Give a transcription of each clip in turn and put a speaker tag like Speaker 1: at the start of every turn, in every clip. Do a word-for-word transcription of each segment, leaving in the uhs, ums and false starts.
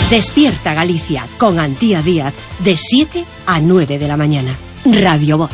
Speaker 1: Despierta Galicia con Antía Díaz de siete a nueve de la mañana. Radio Voz.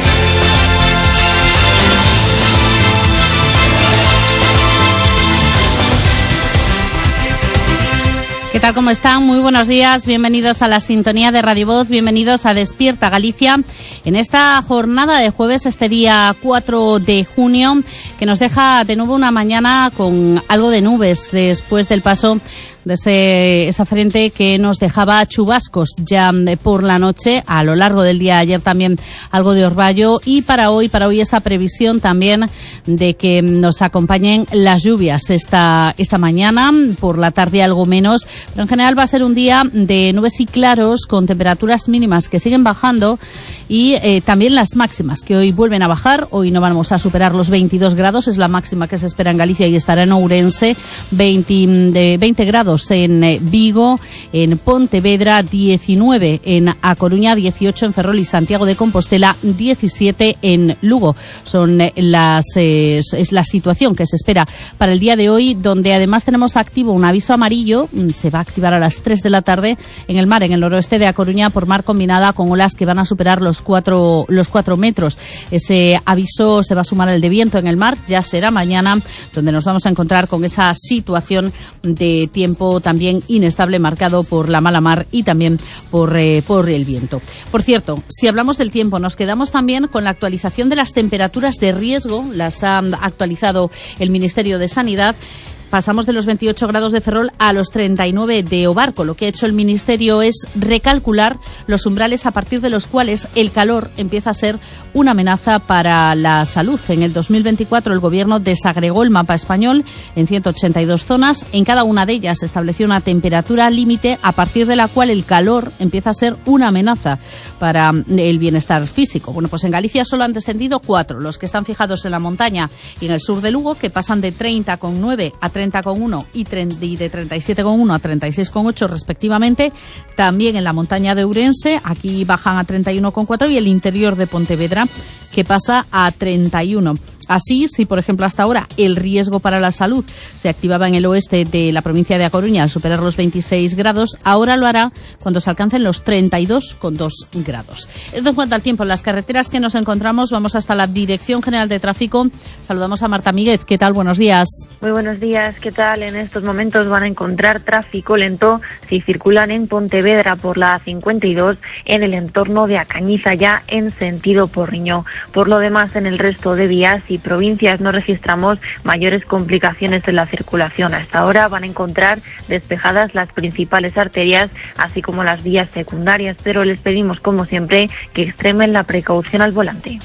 Speaker 2: ¿Qué tal? ¿Cómo están? Muy buenos días. Bienvenidos a la sintonía de Radio Voz. Bienvenidos a Despierta Galicia en esta jornada de jueves, este día cuatro de junio, que nos deja de nuevo una mañana con algo de nubes después del paso de ese, esa frente que nos dejaba chubascos ya por la noche, a lo largo del día ayer también algo de orvallo, y para hoy, para hoy esa previsión también de que nos acompañen las lluvias esta, esta mañana, por la tarde algo menos, pero en general va a ser un día de nubes y claros con temperaturas mínimas que siguen bajando y eh, también las máximas que hoy vuelven a bajar. Hoy no vamos a superar los veintidós grados, es la máxima que se espera en Galicia y estará en Ourense, veinte, de veinte grados en Vigo, en Pontevedra, diecinueve en A Coruña, dieciocho en Ferrol y Santiago de Compostela, diecisiete en Lugo. Son las eh, es la situación que se espera para el día de hoy, donde además tenemos activo un aviso amarillo. Se va a activar a las tres de la tarde en el mar, en el noroeste de A Coruña, por mar combinada con olas que van a superar los cuatro los cuatro metros. Ese aviso se va a sumar al de viento en el mar. Ya será mañana donde nos vamos a encontrar con esa situación de tiempo también inestable, marcado por la mala mar y también por, eh, por el viento. Por cierto, si hablamos del tiempo, nos quedamos también con la actualización de las temperaturas de riesgo. Las ha actualizado el Ministerio de Sanidad. Pasamos de los veintiocho grados de Ferrol a los treinta y nueve de Ovarco. Lo que ha hecho el Ministerio es recalcular los umbrales a partir de los cuales el calor empieza a ser una amenaza para la salud. En el dos mil veinticuatro el Gobierno desagregó el mapa español en ciento ochenta y dos zonas. En cada una de ellas estableció una temperatura límite a partir de la cual el calor empieza a ser una amenaza para el bienestar físico. Bueno, pues en Galicia solo han descendido cuatro, los que están fijados en la montaña y en el sur de Lugo, que pasan de treinta coma nueve a treinta coma uno y de treinta y siete coma uno a treinta y seis coma ocho respectivamente. También en la montaña de Ourense, aquí bajan a treinta y uno coma cuatro, y el interior de Pontevedra, que pasa a treinta y uno. Así, si por ejemplo hasta ahora el riesgo para la salud se activaba en el oeste de la provincia de A Coruña al superar los veintiséis grados, ahora lo hará cuando se alcancen los treinta y dos coma dos grados. Esto en cuanto al tiempo. En las carreteras que nos encontramos, vamos hasta la Dirección General de Tráfico. Saludamos a Marta Míguez. ¿Qué tal? Buenos días.
Speaker 3: Muy buenos días. ¿Qué tal? En estos momentos van a encontrar tráfico lento si circulan en Pontevedra por la A cincuenta y dos en el entorno de A Cañiza, ya en sentido Porriño. Por lo demás, en el resto de vías y provincias no registramos mayores complicaciones en la circulación. Hasta ahora van a encontrar despejadas las principales arterias, así como las vías secundarias, pero les pedimos, como siempre, que extremen la precaución al volante.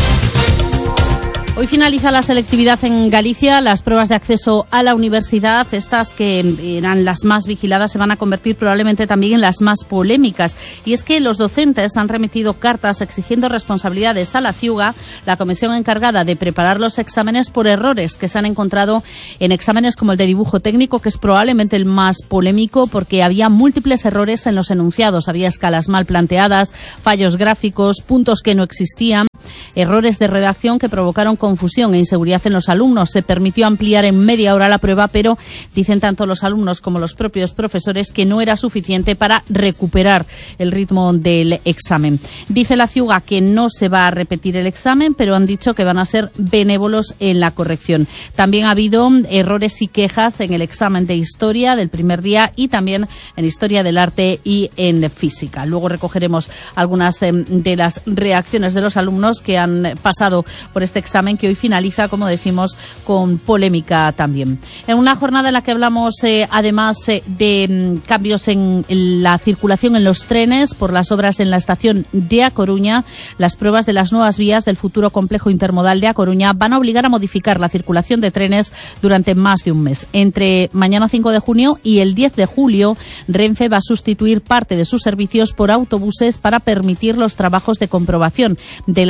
Speaker 2: Hoy finaliza la selectividad en Galicia. Las pruebas de acceso a la universidad, estas que eran las más vigiladas, se van a convertir probablemente también en las más polémicas. Y es que los docentes han remitido cartas exigiendo responsabilidades a la CIUGA, la comisión encargada de preparar los exámenes, por errores que se han encontrado en exámenes como el de dibujo técnico, que es probablemente el más polémico porque había múltiples errores en los enunciados. Había escalas mal planteadas, fallos gráficos, puntos que no existían, errores de redacción que provocaron confusión e inseguridad en los alumnos. Se permitió ampliar en media hora la prueba, pero dicen tanto los alumnos como los propios profesores que no era suficiente para recuperar el ritmo del examen. Dice la CIUGA que no se va a repetir el examen, pero han dicho que van a ser benévolos en la corrección. También ha habido errores y quejas en el examen de historia del primer día y también en historia del arte y en física. Luego recogeremos algunas de las reacciones de los alumnos que han pasado por este examen, que hoy finaliza, como decimos, con polémica también. En una jornada en la que hablamos eh, además eh, de mm, cambios en la circulación en los trenes por las obras en la estación de A Coruña. Las pruebas de las nuevas vías del futuro complejo intermodal de A Coruña van a obligar a modificar la circulación de trenes durante más de un mes. Entre mañana cinco de junio y el diez de julio, Renfe va a sustituir parte de sus servicios por autobuses para permitir los trabajos de comprobación de las nuevas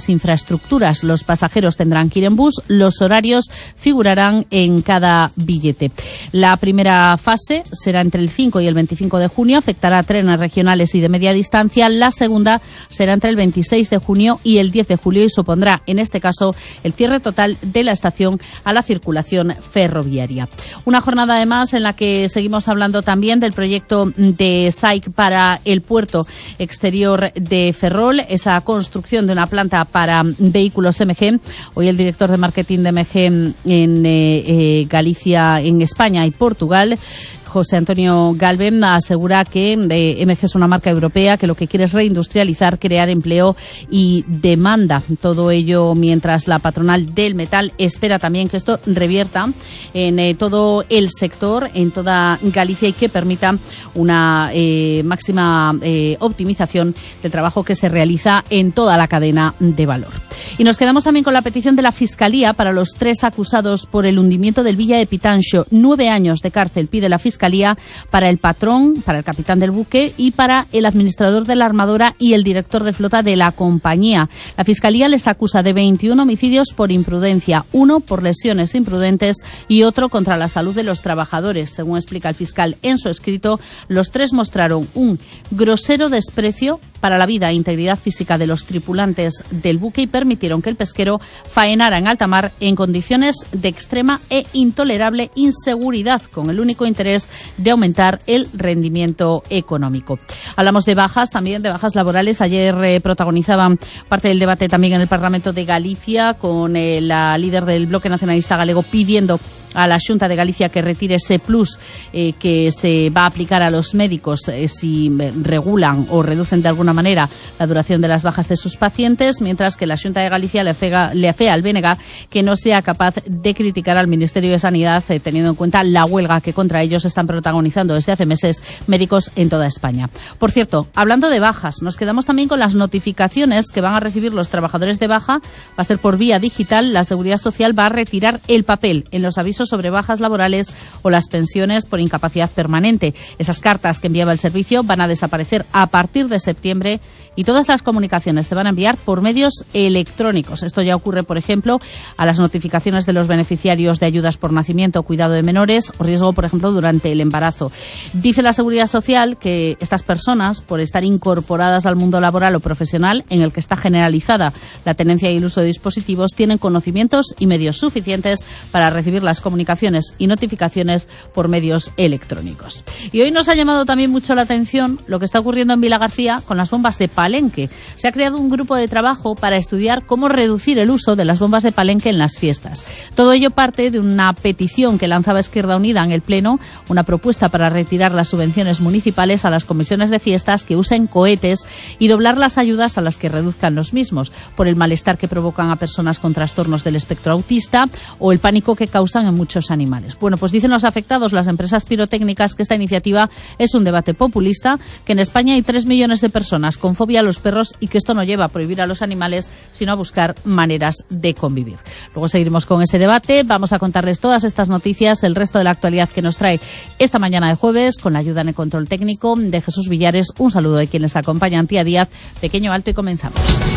Speaker 2: infraestructuras. Los pasajeros tendrán que ir en bus, los horarios figurarán en cada billete. La primera fase será entre el cinco y el veinticinco de junio, afectará a trenes regionales y de media distancia. La segunda será entre el veintiséis de junio y el diez de julio y supondrá, en este caso, el cierre total de la estación a la circulación ferroviaria. Una jornada además en la que seguimos hablando también del proyecto de S A I C para el puerto exterior de Ferrol, esa construcción de una planta para vehículos M G. Hoy el director de marketing de M G en eh, eh, Galicia, en España y Portugal, José Antonio Galvez, asegura que eh, M G es una marca europea que lo que quiere es reindustrializar, crear empleo y demanda. Todo ello mientras la patronal del metal espera también que esto revierta en eh, todo el sector, en toda Galicia, y que permita una eh, máxima eh, optimización del trabajo que se realiza en toda la cadena de valor. Y nos quedamos también con la petición de la Fiscalía para los tres acusados por el hundimiento del Villa de Pitanxo. Nueve años de cárcel pide la Fiscalía para el patrón, para el capitán del buque y para el administrador de la armadora y el director de flota de la compañía. La Fiscalía les acusa de veintiún homicidios por imprudencia, uno por lesiones imprudentes y otro contra la salud de los trabajadores. Según explica el fiscal en su escrito, los tres mostraron un grosero desprecio para la vida e integridad física de los tripulantes del buque y permitieron que el pesquero faenara en alta mar en condiciones de extrema e intolerable inseguridad, con el único interés de aumentar el rendimiento económico. Hablamos de bajas, también de bajas laborales. Ayer eh, protagonizaban parte del debate también en el Parlamento de Galicia, con eh, la líder del Bloque Nacionalista Galego pidiendo a la Xunta de Galicia que retire ese plus eh, que se va a aplicar a los médicos eh, si regulan o reducen de alguna manera la duración de las bajas de sus pacientes, mientras que la Xunta de Galicia le afea, le afea al B N G que no sea capaz de criticar al Ministerio de Sanidad, eh, teniendo en cuenta la huelga que contra ellos están protagonizando desde hace meses médicos en toda España. Por cierto, hablando de bajas, nos quedamos también con las notificaciones que van a recibir los trabajadores de baja. Va a ser por vía digital. La Seguridad Social va a retirar el papel en los avisos sobre bajas laborales o las pensiones por incapacidad permanente. Esas cartas que enviaba el servicio van a desaparecer a partir de septiembre y todas las comunicaciones se van a enviar por medios electrónicos. Esto ya ocurre, por ejemplo, a las notificaciones de los beneficiarios de ayudas por nacimiento o cuidado de menores o riesgo, por ejemplo, durante el embarazo. Dice la Seguridad Social que estas personas, por estar incorporadas al mundo laboral o profesional en el que está generalizada la tenencia y el uso de dispositivos, tienen conocimientos y medios suficientes para recibir las comunicaciones y notificaciones por medios electrónicos. Y hoy nos ha llamado también mucho la atención lo que está ocurriendo en Vilagarcía con las bombas de Palenque. Se ha creado un grupo de trabajo para estudiar cómo reducir el uso de las bombas de Palenque en las fiestas. Todo ello parte de una petición que lanzaba Izquierda Unida en el Pleno, una propuesta para retirar las subvenciones municipales a las comisiones de fiestas que usen cohetes y doblar las ayudas a las que reduzcan los mismos, por el malestar que provocan a personas con trastornos del espectro autista o el pánico que causan en muchos animales. Bueno, pues dicen los afectados, las empresas pirotécnicas, que esta iniciativa es un debate populista, que en España hay tres millones de personas con fobia a los perros y que esto no lleva a prohibir a los animales, sino a buscar maneras de convivir. Luego seguiremos con ese debate. Vamos a contarles todas estas noticias, el resto de la actualidad que nos trae esta mañana de jueves, con la ayuda en el control técnico de Jesús Villares. Un saludo de quien les acompaña, Antía Díaz. Pequeño alto y comenzamos.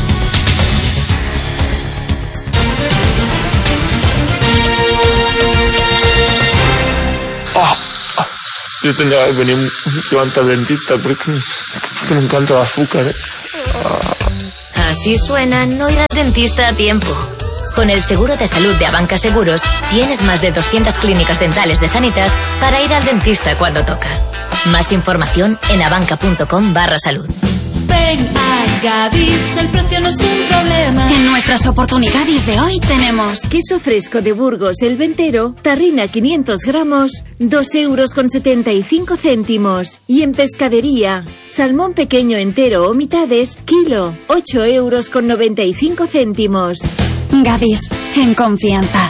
Speaker 4: Oh, yo tendría que venir mucho antes al dentista porque, porque me encanta el azúcar, ¿eh?
Speaker 5: Oh. Así suena no ir al dentista a tiempo. Con el seguro de salud de Abanca Seguros tienes más de doscientas clínicas dentales de Sanitas para ir al dentista cuando toca. Más información en abanca.com barra salud.
Speaker 6: Ven a Gadis, el precio no es un problema.
Speaker 7: En nuestras oportunidades de hoy tenemos
Speaker 8: queso fresco de Burgos el Ventero, tarrina quinientos gramos, dos euros con setenta y cinco céntimos. Y en pescadería, salmón pequeño entero o mitades, kilo, ocho euros con noventa y cinco céntimos.
Speaker 7: Gadis, en confianza.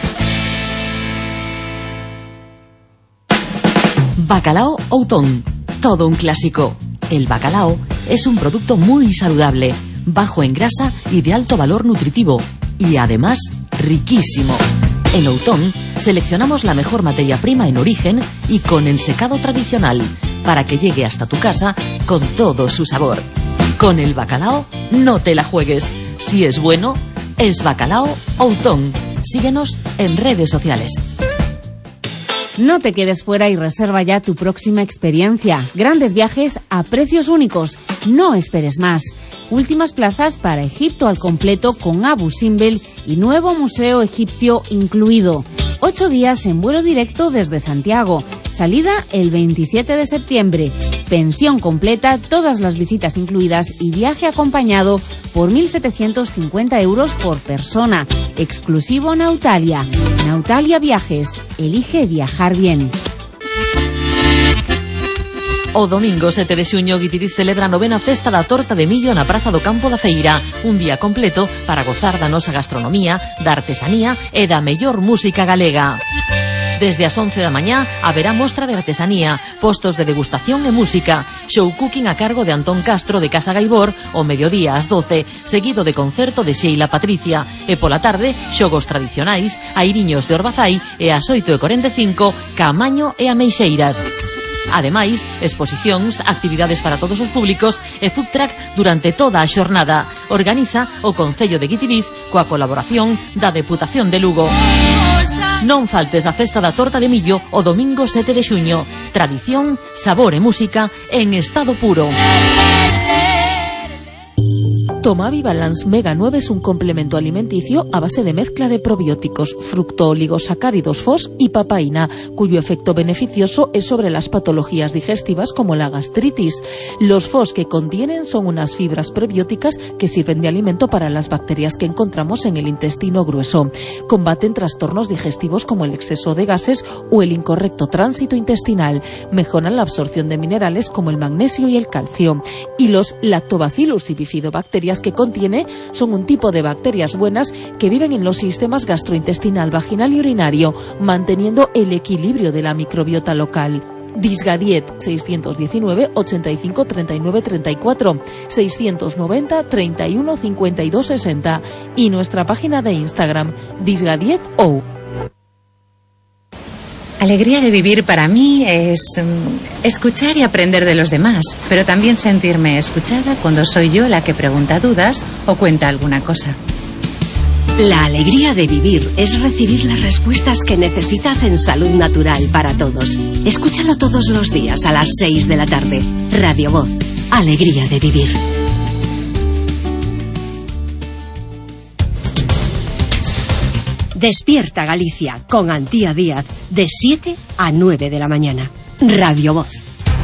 Speaker 9: Bacalao Outón, todo un clásico. El bacalao es un producto muy saludable, bajo en grasa y de alto valor nutritivo, y además riquísimo. En Outón seleccionamos la mejor materia prima en origen y con ensecado tradicional, para que llegue hasta tu casa con todo su sabor. Con el bacalao no te la juegues. Si es bueno, es Bacalao Outón. Síguenos en redes sociales.
Speaker 2: No te quedes fuera y reserva ya tu próxima experiencia. Grandes viajes a precios únicos. No esperes más. Últimas plazas para Egipto al completo con Abu Simbel y nuevo museo egipcio incluido. Ocho días en vuelo directo desde Santiago. Salida el veintisiete de septiembre. Pensión completa, todas las visitas incluidas y viaje acompañado por mil setecientos cincuenta euros por persona. Exclusivo Nautalia. Nautalia Viajes. Elige viajar bien.
Speaker 9: O domingo sete de xuño Guitiriz celebra a novena festa da torta de millo na Praza do Campo da Feira. Un día completo para gozar da nosa gastronomía, da artesanía e da mellor música galega. Desde as once da mañá haberá mostra de artesanía, postos de degustación e música, show cooking a cargo de Antón Castro de Casa Gaibor o mediodía ás doce, seguido de concerto de Sheila Patricia, e pola tarde xogos tradicionais, airiños de Orbazai e ás oito e corenta e cinco Caamaño e Ameixeiras. Ademais, exposicións, actividades para todos os públicos e food truck durante toda a xornada. Organiza o Concello de Guitiriz coa colaboración da Deputación de Lugo. Non faltes a festa da torta de millo o domingo sete de xuño. Tradición, sabor e música en estado puro. Tomavi Balance Mega nueve es un complemento alimenticio a base de mezcla de probióticos, fructooligosacáridos F O S y papaína, cuyo efecto beneficioso es sobre las patologías digestivas como la gastritis. Los F O S que contienen son unas fibras prebióticas que sirven de alimento para las bacterias que encontramos en el intestino grueso. Combaten trastornos digestivos como el exceso de gases o el incorrecto tránsito intestinal. Mejoran la absorción de minerales como el magnesio y el calcio. Y los Lactobacillus y bifidobacterias que contiene son un tipo de bacterias buenas que viven en los sistemas gastrointestinal, vaginal y urinario, manteniendo el equilibrio de la microbiota local. Disgadiet seiscientos diecinueve ochenta y cinco treinta y nueve treinta y cuatro, seiscientos noventa treinta y uno cincuenta y dos sesenta y nuestra página de Instagram disgadietou.
Speaker 10: Alegría de vivir para mí es um, escuchar y aprender de los demás, pero también sentirme escuchada cuando soy yo la que pregunta dudas o cuenta alguna cosa.
Speaker 1: La alegría de vivir es recibir las respuestas que necesitas en Salud Natural para Todos. Escúchalo todos los días a las seis de la tarde. Radio Voz. Alegría de vivir. Despierta Galicia con Antía Díaz de siete a nueve de la mañana. Radio Voz.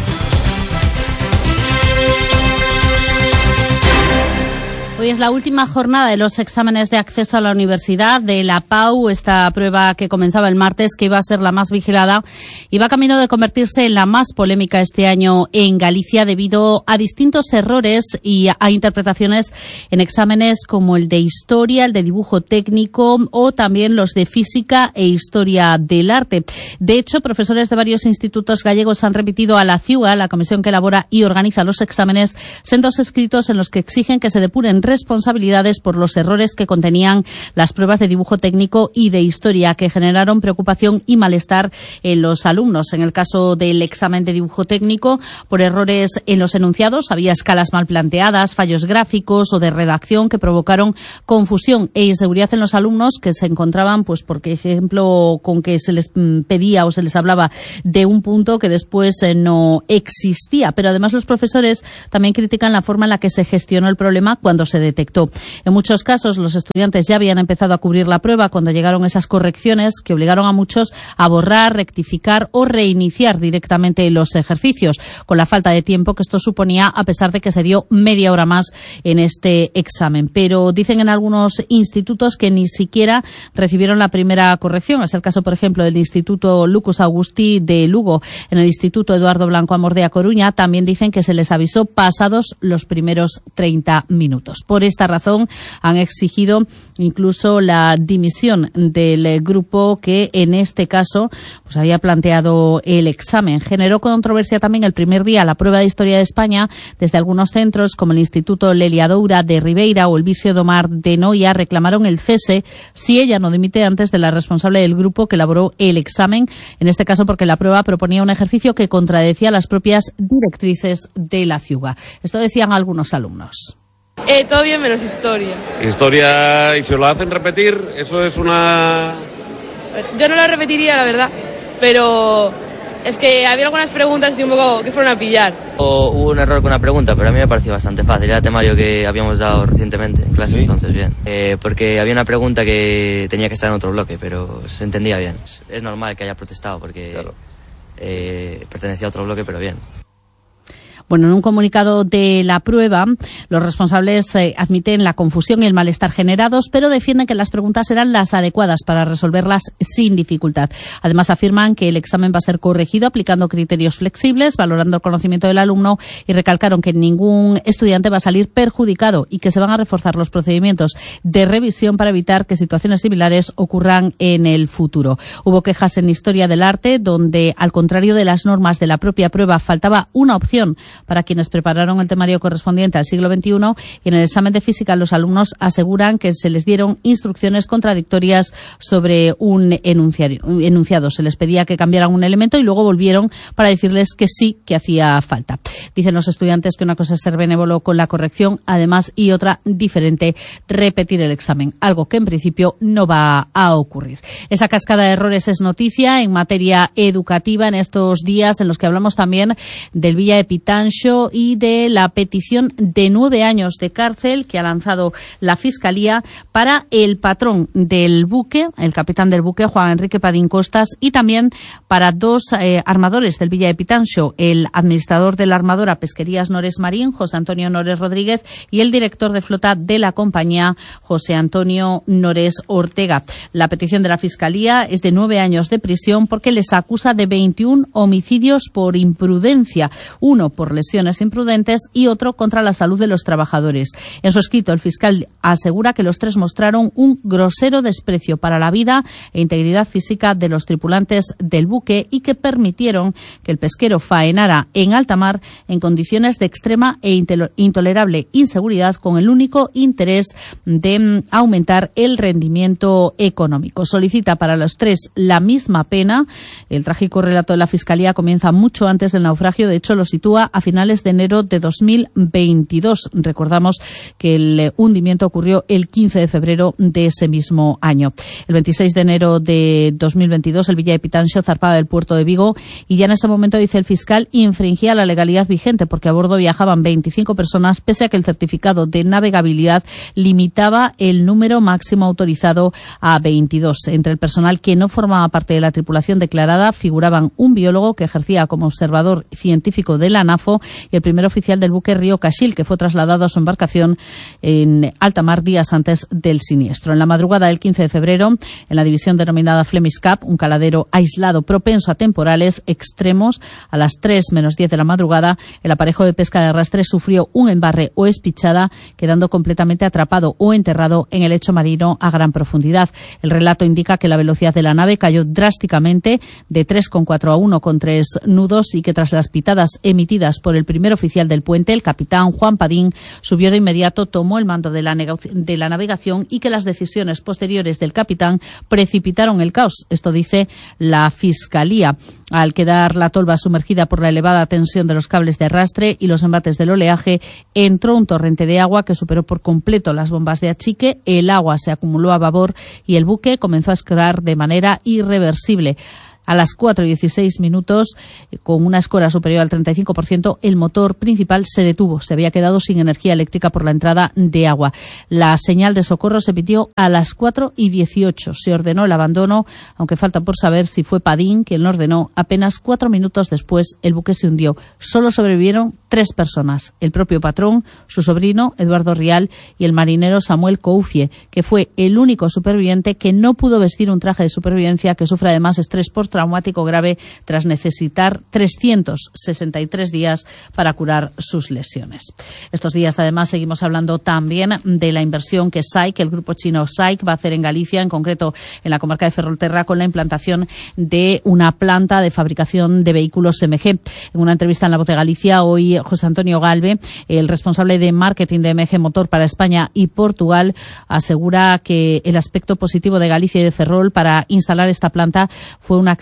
Speaker 2: Hoy es la última jornada de los exámenes de acceso a la universidad de la P A U, esta prueba que comenzaba el martes, que iba a ser la más vigilada y va camino de convertirse en la más polémica este año en Galicia debido a distintos errores y a interpretaciones en exámenes como el de historia, el de dibujo técnico o también los de física e historia del arte. De hecho, profesores de varios institutos gallegos han remitido a la CIUA, la comisión que elabora y organiza los exámenes, sendos escritos en los que exigen que se depuren responsabilidades por los errores que contenían las pruebas de dibujo técnico y de historia, que generaron preocupación y malestar en los alumnos. En el caso del examen de dibujo técnico, por errores en los enunciados, había escalas mal planteadas, fallos gráficos o de redacción que provocaron confusión e inseguridad en los alumnos, que se encontraban, pues, por ejemplo, con que se les pedía o se les hablaba de un punto que después no existía. Pero además los profesores también critican la forma en la que se gestionó el problema cuando se detectó. En muchos casos, los estudiantes ya habían empezado a cubrir la prueba cuando llegaron esas correcciones que obligaron a muchos a borrar, rectificar o reiniciar directamente los ejercicios, con la falta de tiempo que esto suponía, a pesar de que se dio media hora más en este examen. Pero dicen en algunos institutos que ni siquiera recibieron la primera corrección. Es el caso, por ejemplo, del Instituto Lucas Agustí de Lugo. En el Instituto Eduardo Blanco Amor de A Coruña también dicen que se les avisó pasados los primeros treinta minutos. Por esta razón han exigido incluso la dimisión del grupo que en este caso pues había planteado el examen. Generó controversia también el primer día la prueba de Historia de España. Desde algunos centros como el Instituto Lelia Doura de Ribeira o el Vicio do Mar de Noia reclamaron el cese si ella no dimite antes de la responsable del grupo que elaboró el examen, en este caso porque la prueba proponía un ejercicio que contradecía las propias directrices de la CIUGA. Esto decían algunos alumnos.
Speaker 11: Eh, todo bien menos historia.
Speaker 12: Historia, y si os lo hacen repetir, eso es una...
Speaker 11: Yo no la repetiría, la verdad, pero es que había algunas preguntas y un poco que fueron a pillar.
Speaker 13: O, hubo un error con una pregunta, pero a mí me pareció bastante fácil. Era temario que habíamos dado recientemente en clase, ¿sí? Entonces bien. Eh, porque había una pregunta que tenía que estar en otro bloque, pero se entendía bien. Es normal que haya protestado porque claro. eh, pertenecía a otro bloque, pero bien.
Speaker 2: Bueno, en un comunicado de la prueba, los responsables eh, admiten la confusión y el malestar generados, pero defienden que las preguntas eran las adecuadas para resolverlas sin dificultad. Además, afirman que el examen va a ser corregido aplicando criterios flexibles, valorando el conocimiento del alumno, y recalcaron que ningún estudiante va a salir perjudicado y que se van a reforzar los procedimientos de revisión para evitar que situaciones similares ocurran en el futuro. Hubo quejas en Historia del Arte, donde, al contrario de las normas de la propia prueba, faltaba una opción para quienes prepararon el temario correspondiente al siglo veintiuno, y en el examen de física los alumnos aseguran que se les dieron instrucciones contradictorias sobre un enunciado. Se les pedía que cambiaran un elemento y luego volvieron para decirles que sí, que hacía falta. Dicen los estudiantes que una cosa es ser benévolo con la corrección, además, y otra diferente, repetir el examen, algo que en principio no va a ocurrir. Esa cascada de errores es noticia en materia educativa en estos días en los que hablamos también del Villa de Pitancho y de la petición de nueve años de cárcel que ha lanzado la Fiscalía para el patrón del buque, el capitán del buque, Juan Enrique Padín Costas, y también para dos eh, armadores del Villa de Pitancho, el administrador de la armadora Pesquerías Nores Marín, José Antonio Nores Rodríguez, y el director de flota de la compañía, José Antonio Nores Ortega. La petición de la Fiscalía es de nueve años de prisión porque les acusa de veintiún homicidios por imprudencia, uno por lesiones imprudentes y otro contra la salud de los trabajadores. En su escrito, el fiscal asegura que los tres mostraron un grosero desprecio para la vida e integridad física de los tripulantes del buque y que permitieron que el pesquero faenara en alta mar en condiciones de extrema e intolerable inseguridad con el único interés de aumentar el rendimiento económico. Solicita para los tres la misma pena. El trágico relato de la Fiscalía comienza mucho antes del naufragio. De hecho, lo sitúa a finales de enero de dos mil veintidós. Recordamos que el hundimiento ocurrió el quince de febrero de ese mismo año. El veintiséis de enero de dos mil veintidós, el Villa de Pitancho zarpaba del puerto de Vigo y ya en ese momento, dice el fiscal, infringía la legalidad vigente porque a bordo viajaban veinticinco personas, pese a que el certificado de navegabilidad limitaba el número máximo autorizado a veintidós. Entre el personal que no formaba parte de la tripulación declarada figuraban un biólogo que ejercía como observador científico de la NAFO y el primer oficial del buque Río Caxil, que fue trasladado a su embarcación en alta mar días antes del siniestro. En la madrugada del quince de febrero, en la división denominada Flemish Cap, un caladero aislado propenso a temporales extremos, a las tres menos diez de la madrugada, el aparejo de pesca de arrastre sufrió un embarre o espichada, quedando completamente atrapado o enterrado en el lecho marino a gran profundidad. El relato indica que la velocidad de la nave cayó drásticamente de tres coma cuatro a uno con tres nudos y que tras las pitadas emitidas por el primer oficial del puente, el capitán Juan Padín, subió de inmediato, tomó el mando de la, de la navegación y que las decisiones posteriores del capitán precipitaron el caos. Esto dice la Fiscalía. Al quedar la tolva sumergida por la elevada tensión de los cables de arrastre y los embates del oleaje, entró un torrente de agua que superó por completo las bombas de achique, el agua se acumuló a babor y el buque comenzó a escorar de manera irreversible. A las cuatro y dieciséis minutos, con una escora superior al treinta y cinco por ciento, el motor principal se detuvo. Se había quedado sin energía eléctrica por la entrada de agua. La señal de socorro se emitió a las cuatro y dieciocho. Se ordenó el abandono, aunque falta por saber si fue Padín quien lo ordenó. Apenas cuatro minutos después, el buque se hundió. Solo sobrevivieron tres personas: el propio patrón, su sobrino, Eduardo Rial, y el marinero Samuel Coufie, que fue el único superviviente que no pudo vestir un traje de supervivencia, que sufre además estrés por traumático grave tras necesitar trescientos sesenta y tres días para curar sus lesiones. Estos días, además, seguimos hablando también de la inversión que S A I C, el grupo chino S A I C, va a hacer en Galicia, en concreto en la comarca de Ferrolterra, con la implantación de una planta de fabricación de vehículos M G. En una entrevista en La Voz de Galicia, hoy José Antonio Galve, el responsable de marketing de M G Motor para España y Portugal, asegura que el aspecto positivo de Galicia y de Ferrol para instalar esta planta fue un acceso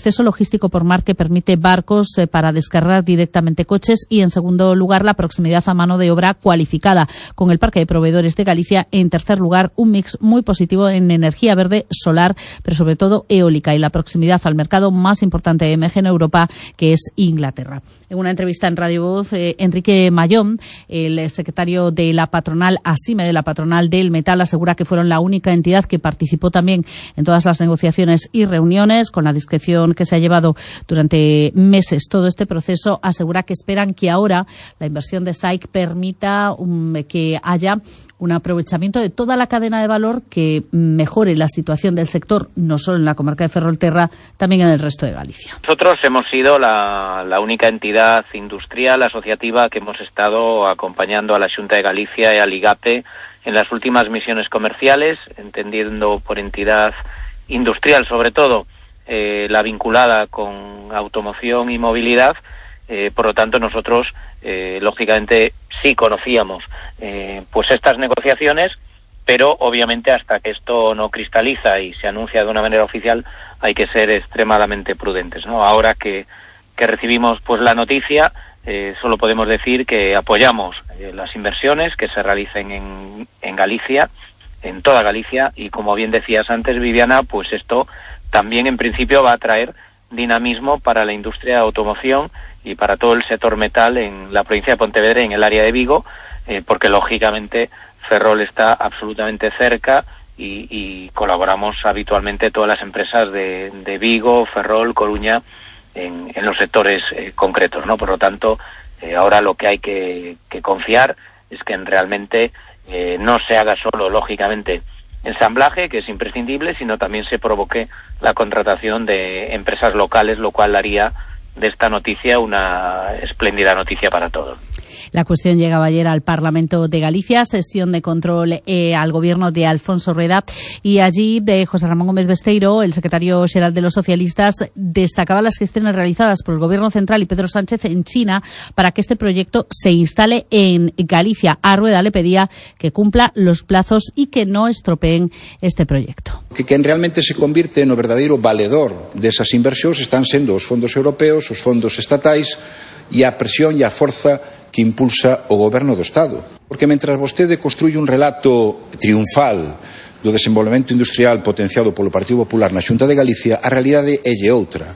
Speaker 2: acceso logístico por mar que permite barcos eh, para descargar directamente coches y, en segundo lugar, la proximidad a mano de obra cualificada con el parque de proveedores de Galicia. En tercer lugar, un mix muy positivo en energía verde, solar, pero sobre todo eólica, y la proximidad al mercado más importante de E M G en Europa, que es Inglaterra. En una entrevista en Radio Voz, eh, Enrique Mayón, el secretario de la patronal ASIME, de la patronal del metal, asegura que fueron la única entidad que participó también en todas las negociaciones y reuniones. Con la discreción que se ha llevado durante meses todo este proceso, asegura que esperan que ahora la inversión de S A I C permita um, que haya un aprovechamiento de toda la cadena de valor que mejore la situación del sector, no solo en la comarca de Ferrolterra, también en el resto de Galicia.
Speaker 14: Nosotros hemos sido la, la única entidad industrial asociativa que hemos estado acompañando a la Xunta de Galicia y al IGAPE en las últimas misiones comerciales, entendiendo por entidad industrial sobre todo eh, la vinculada con automoción y movilidad. Eh, por lo tanto, nosotros, eh, lógicamente, sí conocíamos eh, pues estas negociaciones, pero obviamente hasta que esto no cristaliza y se anuncia de una manera oficial, hay que ser extremadamente prudentes, ¿no? Ahora que, que recibimos pues la noticia, eh, solo podemos decir que apoyamos eh, las inversiones que se realicen en, en Galicia, en toda Galicia, y como bien decías antes, Viviana, pues esto también en principio va a traer dinamismo para la industria de automoción y para todo el sector metal en la provincia de Pontevedra y en el área de Vigo, eh, porque lógicamente Ferrol está absolutamente cerca y, y colaboramos habitualmente todas las empresas de, de Vigo, Ferrol, Coruña, en, en los sectores eh, concretos, ¿no? Por lo tanto, eh, ahora lo que hay que, que confiar es que realmente eh, no se haga solo, lógicamente, ensamblaje, que es imprescindible, sino también se provoque la contratación de empresas locales, lo cual haría de esta noticia una espléndida noticia para todos.
Speaker 2: La cuestión llegaba ayer al Parlamento de Galicia, sesión de control eh, al gobierno de Alfonso Rueda, y allí de José Ramón Gómez Besteiro, el secretario xeral de los socialistas, destacaba las gestiones realizadas por el gobierno central y Pedro Sánchez en China para que este proyecto se instale en Galicia. A Rueda le pedía que cumpla los plazos y que no estropeen este proyecto.
Speaker 15: Que quen realmente se convirte no verdadeiro valedor desas inversións están sendo os fondos europeos, os fondos estatais e a presión e a forza que impulsa o goberno do Estado. Porque mentras vostede construye un relato triunfal do desenvolvemento industrial potenciado polo Partido Popular na Xunta de Galicia, a realidade é lle outra.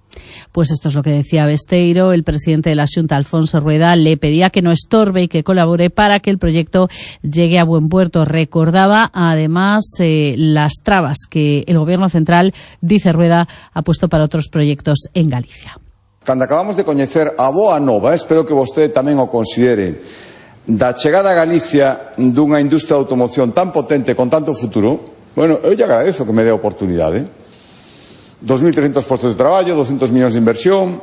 Speaker 2: Pues esto es lo que decía Besteiro. El presidente de la Xunta, Alfonso Rueda, le pedía que no estorbe y que colabore para que el proyecto llegue a buen puerto. Recordaba, además, eh, las trabas que el gobierno central, dice Rueda, ha puesto para otros proyectos en Galicia.
Speaker 16: Cando acabamos de coñecer a boa nova, espero que vostede tamén o considere, da chegada a Galicia dunha industria de automoción tan potente con tanto futuro, bueno, eu lle agradezo que me dé a oportunidade. dos mil trescentos postos de traballo, doscientos millóns de inversión,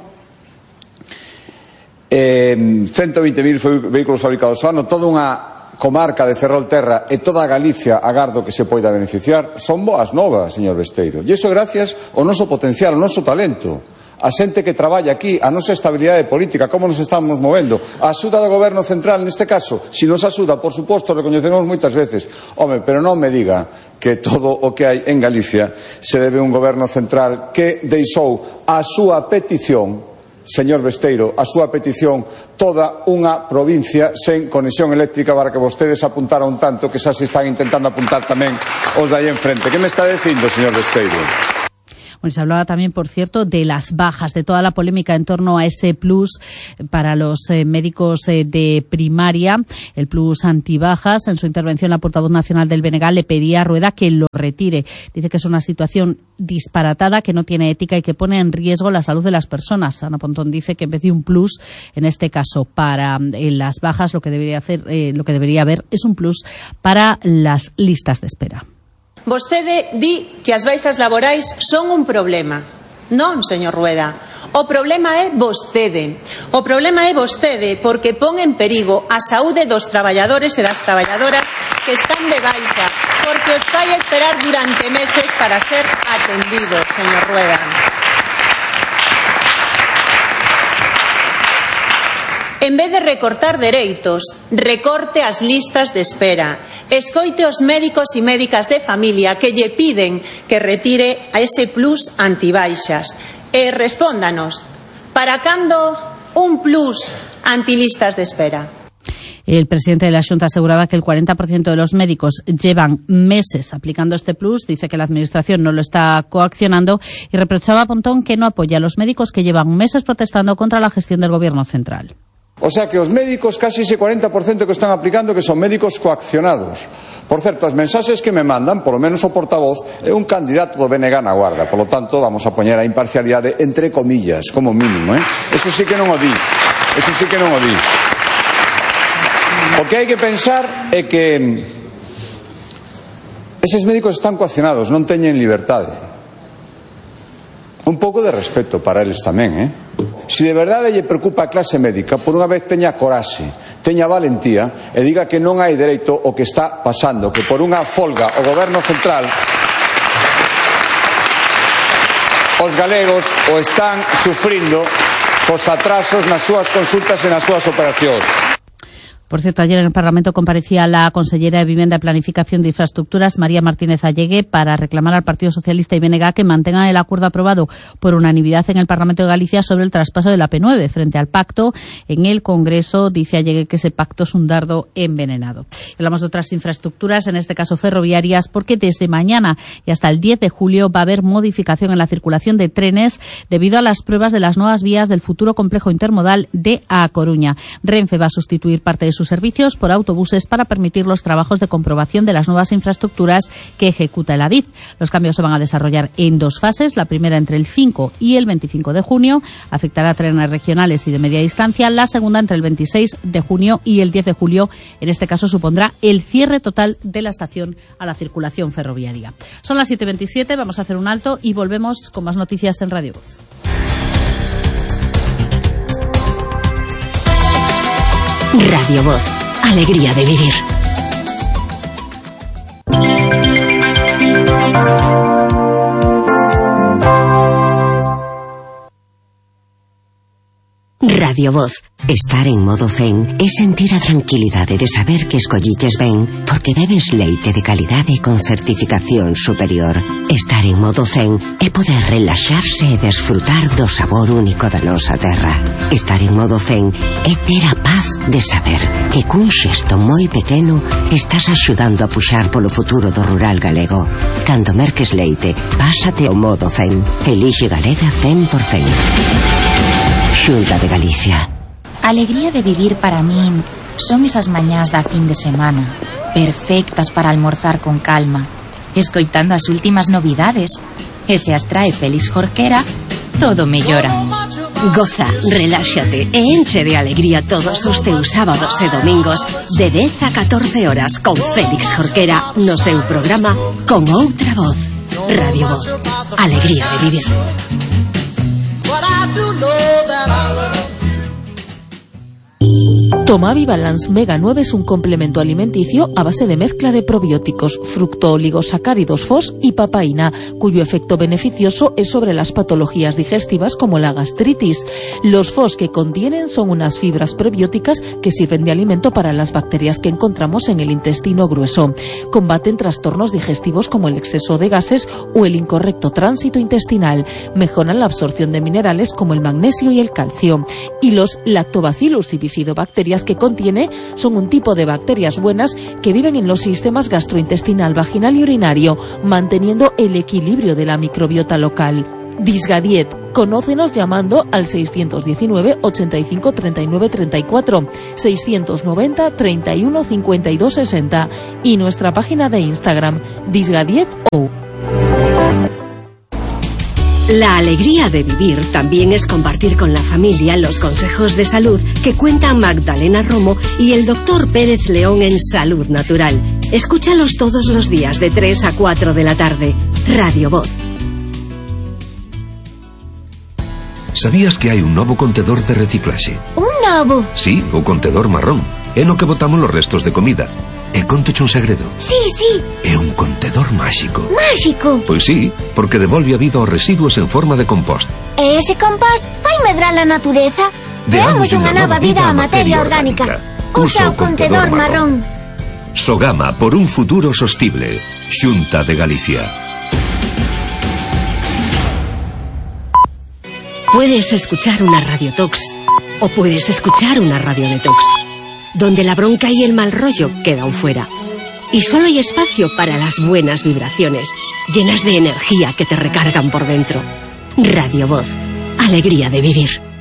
Speaker 16: eh, ciento veinte mil vehículos fabricados ao ano, toda unha comarca de Ferrolterra e toda a Galicia agardo que se poida beneficiar. Son boas novas, señor Besteiro. E iso gracias ao noso potencial, ao noso talento, a xente que traballa aquí, a nosa estabilidade política, como nos estamos movendo, a axuda do goberno central neste caso. Si nos axuda, por suposto, recoñeceremos moitas veces. Home, pero non me diga que todo o que hai en Galicia se debe a un goberno central que deixou a súa petición, señor Besteiro, a súa petición, toda unha provincia sen conexión eléctrica, para que vostedes apuntaron tanto que xa se están intentando apuntar tamén os de aí enfrente. Que me está dicindo, señor Besteiro?
Speaker 2: Bueno, se hablaba también, por cierto, de las bajas, de toda la polémica en torno a ese plus para los eh, médicos eh, de primaria, el plus antibajas. En su intervención, la portavoz nacional del B N G le pedía a Rueda que lo retire. Dice que es una situación disparatada, que no tiene ética y que pone en riesgo la salud de las personas. Ana Pontón dice que en vez de un plus, en este caso para eh, las bajas, lo que debería hacer, eh, lo que debería haber es un plus para las listas de espera.
Speaker 17: Vostede di que as baixas laborais son un problema. Non, señor Rueda. O problema é vostede. O problema é vostede porque pon en perigo a saúde dos traballadores e das traballadoras que están de baixa, porque os fai esperar durante meses para ser atendidos, señor Rueda. En vez de recortar dereitos, recorte as listas de espera. Escoite os médicos e médicas de familia que lle piden que retire a ese plus antibaixas. eh, respóndanos, para cando un plus antilistas de espera?
Speaker 2: El presidente de la Xunta aseguraba que el cuarenta por ciento de los médicos llevan meses aplicando este plus. Dice que la Administración no lo está coaccionando y reprochaba a Pontón que no apoya a los médicos que llevan meses protestando contra la gestión del Gobierno central.
Speaker 16: O sea que os médicos, casi ese cuarenta por ciento que están aplicando, que son médicos coaccionados. Por certo, as mensaxes que me mandan, polo menos o portavoz, é un candidato do B N G na Guarda. Por lo tanto, vamos a poñer a imparcialidade entre comillas, como mínimo, eh? Eso sí que non o di. Eso sí que non o di. O que hai que pensar é que eses médicos están coaccionados, non teñen liberdade. Un pouco de respeto para eles tamén, eh? Se de verdade lle preocupa a clase médica, por unha vez teña coraxe, teña valentía e diga que non hai dereito o que está pasando, que por unha folga o Goberno central os galegos o están sufrindo cos atrasos nas súas consultas e nas súas operacións.
Speaker 2: Por cierto, ayer en el Parlamento comparecía la consellera de Vivienda y Planificación de Infraestructuras, María Martínez Allegue, para reclamar al Partido Socialista y B N G que mantengan el acuerdo aprobado por unanimidad en el Parlamento de Galicia sobre el traspaso de la P nueve. Frente al pacto, en el Congreso dice Allegue que ese pacto es un dardo envenenado. Hablamos de otras infraestructuras, en este caso ferroviarias, porque desde mañana y hasta el diez de julio va a haber modificación en la circulación de trenes debido a las pruebas de las nuevas vías del futuro complejo intermodal de A Coruña. Renfe va a sustituir parte de sus servicios por autobuses para permitir los trabajos de comprobación de las nuevas infraestructuras que ejecuta el Adif. Los cambios se van a desarrollar en dos fases, la primera entre el cinco y el veinticinco de junio, afectará a trenes regionales y de media distancia, la segunda entre el veintiséis de junio y el diez de julio, en este caso supondrá el cierre total de la estación a la circulación ferroviaria. Son las siete veintisiete, vamos a hacer un alto y volvemos con más noticias en Radio Voz.
Speaker 1: Radio Voz, alegría de vivir. Radio Voz. Estar en modo zen é sentir a tranquilidade de saber que escolliches ben porque bebes leite de calidade con certificación superior. Estar en modo zen é poder relaxarse e desfrutar do sabor único da nosa terra. Estar en modo zen é ter a paz de saber que cun xesto moi pequeno estás axudando a puxar polo futuro do rural galego. Cando merques leite, pásate ao modo zen. Elixe Galega cen por cen. Xunta de Galicia.
Speaker 18: Alegría de vivir para min son esas mañás da fin de semana, perfectas para almorzar con calma, escoitando as últimas novidades, e se as trae Félix Jorquera, todo mellora.
Speaker 1: Goza, reláxate e enche de alegría todos os teus sábados e domingos de dez a catorce horas con Félix Jorquera no seu programa Con Outra Voz. Radio Voz, alegría de vivir.
Speaker 19: Tomavi Balance Mega nueve es un complemento alimenticio a base de mezcla de probióticos, fructooligosacáridos F O S y papaína, cuyo efecto beneficioso es sobre las patologías digestivas como la gastritis. Los F O S que contienen son unas fibras prebióticas que sirven de alimento para las bacterias que encontramos en el intestino grueso. Combaten trastornos digestivos como el exceso de gases o el incorrecto tránsito intestinal. Mejoran la absorción de minerales como el magnesio y el calcio. Y los lactobacillus y bifidobacterias que contiene son un tipo de bacterias buenas que viven en los sistemas gastrointestinal, vaginal y urinario, manteniendo el equilibrio de la microbiota local. Disgadiet. Conócenos llamando al seiscientos diecinueve, ochenta y cinco, treinta y nueve, treinta y cuatro, seiscientos noventa, treinta y uno, cincuenta y dos, sesenta y nuestra página de Instagram, Disgadiet O.
Speaker 1: La alegría de vivir también es compartir con la familia los consejos de salud que cuentan Magdalena Romo y el doctor Pérez León en Salud Natural. Escúchalos todos los días de tres a cuatro de la tarde. Radio Voz.
Speaker 20: Sabías que hai un novo contedor de reciclaxe?
Speaker 21: Un novo?
Speaker 20: Sí, o contedor marrón. É no que botamos los restos de comida. E contoche un segredo.
Speaker 21: Sí, sí.
Speaker 20: É un contedor máxico.
Speaker 21: Máxico?
Speaker 20: Pois sí, porque devolve a vida aos residuos en forma de compost.
Speaker 21: E ese compost vai medrar a natureza? Deamos unha nova vida á materia orgánica. Usa o contedor marrón.
Speaker 20: Sogama por un futuro sostible. Xunta de Galicia.
Speaker 1: Puedes escuchar una radiotox o puedes escuchar una radio detox, donde la bronca y el mal rollo quedan fuera. Y solo hay espacio para las buenas vibraciones, llenas de energía que te recargan por dentro. Radio Voz, alegría de vivir.